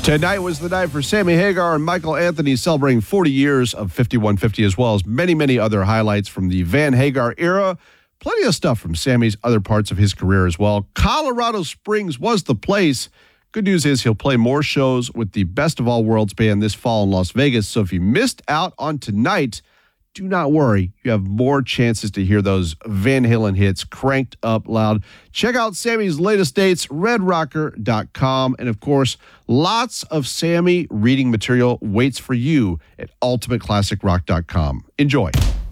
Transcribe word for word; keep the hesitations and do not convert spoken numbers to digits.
Tonight was the night for Sammy Hagar and Michael Anthony celebrating forty years of fifty-one fifty, as well as many, many other highlights from the Van Hagar era. Plenty of stuff from Sammy's other parts of his career as well. Colorado Springs was the place. Good news is he'll play more shows with the Best of All Worlds band this fall in Las Vegas. So if you missed out on tonight, do not worry. You have more chances to hear those Van Halen hits cranked up loud. Check out Sammy's latest dates, red rocker dot com. And, of course, lots of Sammy reading material waits for you at ultimate classic rock dot com. Enjoy.